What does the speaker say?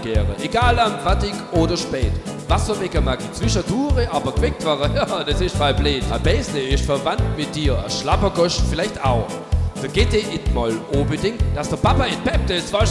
zurückkehren. Egal am fertig oder spät. Wasserwecker mag ich zwischendurch, aber geweckt waren, ja, das ist voll blöd. Ein Bäsle ist verwandt mit dir, ein Schlappergosch vielleicht auch. Da geht it mal unbedingt, dass der Papa in Pep, das war